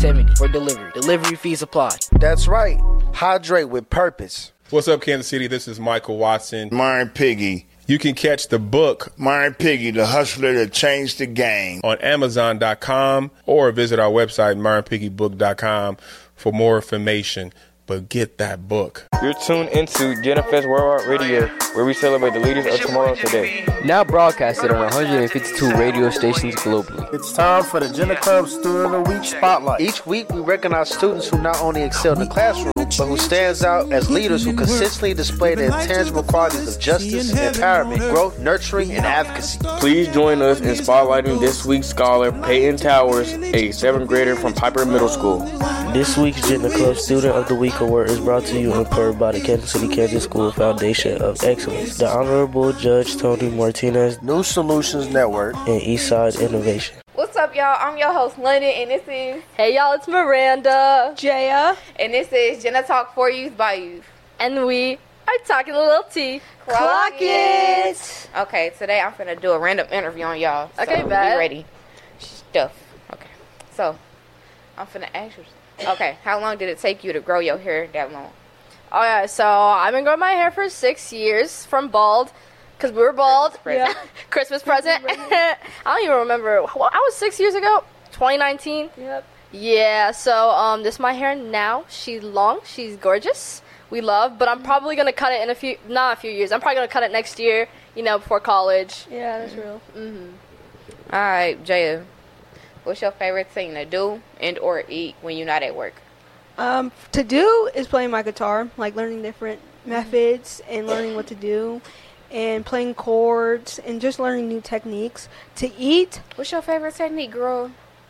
$1.70 for delivery. Delivery fees apply. That's right. Hydrate with purpose. What's up, Kansas City? This is Michael Watson. Myron Piggy. You can catch the book, Myron Piggy, the hustler that changed the game, on Amazon.com or visit our website, MyronPiggyBook.com, for more information. But get that book. You're tuned into Jennifer's Worldwide Radio, where we celebrate the leaders of tomorrow today. Now broadcasted on 152 radio stations globally. It's time for the Jenna Club Student of the Week Spotlight. Each week, we recognize students who not only excel in the classroom, but who stands out as leaders who consistently display the intangible qualities of justice, empowerment, growth, nurturing, and advocacy. Please join us in spotlighting this week's scholar, Peyton Towers, a 7th grader from Piper Middle School. This week's Jenna Club Student of the Week Award is brought to you in part by the Kansas City Kansas School Foundation of Excellence, the Honorable Judge Tony Martinez, New Solutions Network, and Eastside Innovation. What's up, y'all? I'm your host, London, and this is... Hey, y'all, it's Miranda. Jaya. And this is Jenna Talk for Youth by Youth. And we are talking a little tea. Clock it! Okay, today I'm finna do a random interview on y'all. So okay, bad. Be ready. Stuff. Okay. So, I'm finna ask you... Okay, how long did it take you to grow your hair that long? Okay, so I've been growing my hair for 6 years from bald, because we were bald. Christmas present. I don't even remember. I was 6 years ago, 2019. Yep. Yeah, so this is my hair now. She's long. She's gorgeous. We love, but I'm probably going to cut it in not a few years. I'm probably going to cut it next year, before college. Yeah, that's real. All right, Jaya. What's your favorite thing to do and or eat when you're not at work? To do is playing my guitar, like learning different methods and learning what to do and playing chords and just learning new techniques. To eat. What's your favorite technique, girl?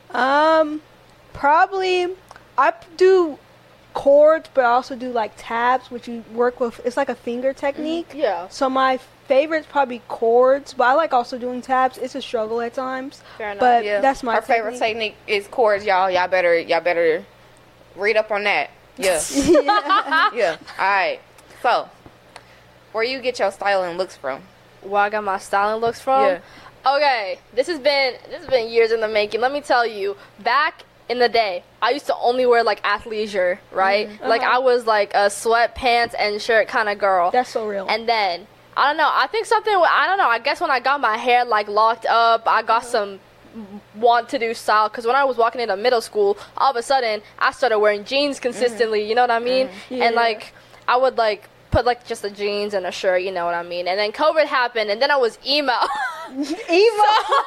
Probably I do chords, but I also do like taps, which you work with. It's like a finger technique. Mm-hmm. Yeah. So my favorite's probably chords, but I like also doing taps. It's a struggle at times. Fair enough. But that's my favorite technique is chords, y'all. Y'all better read up on that. Yeah. Yeah. All right. So, where you get your style and looks from? Where I got my style and looks from? Yeah. Okay. This has been years in the making. Let me tell you. Back in the day, I used to only wear like athleisure, right? Mm-hmm. Like I was like a sweatpants and shirt kind of girl. That's so real. And then I don't know. I guess when I got my hair like locked up, I got some want to do style, because when I was walking into middle school, all of a sudden I started wearing jeans consistently. You know what I mean? Yeah. And like I would like put like just the jeans and a shirt. You know what I mean? And then COVID happened, and then I was emo. Emo.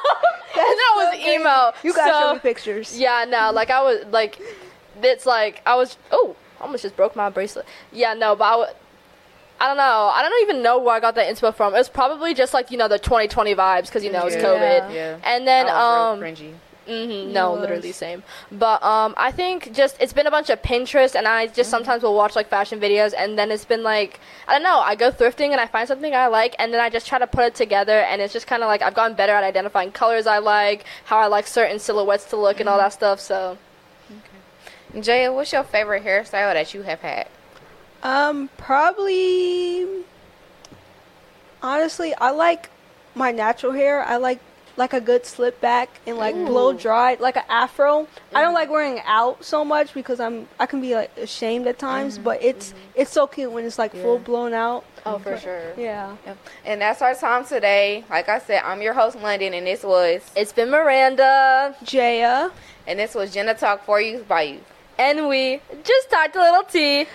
Emo. You gotta show me pictures. Yeah, no, like I was like, it's like I was. Oh, almost just broke my bracelet. Yeah, no, but I don't know. I don't even know where I got that inspo from. It was probably just like the 2020 vibes, because it's COVID. Yeah. And then real cringy. No, literally same. But I think just it's been a bunch of Pinterest, and I just sometimes will watch like fashion videos, and then it's been like, I don't know, I go thrifting and I find something I like, and then I just try to put it together, and it's just kind of like I've gotten better at identifying colors I like, how I like certain silhouettes to look, and all that stuff. So okay. Jaya, what's your favorite hairstyle that you have had? Probably, honestly, I like my natural hair. I like a good slip back and like blow dried, like an afro. I don't like wearing it out so much because I can be like ashamed at times, but it's so cute when it's like full blown out. Oh, for sure. Yeah. And that's our time today. Like I said, I'm your host, London, and it's been Miranda, Jaya, and this was Jenna Talk for You by You. And we just talked a little tea.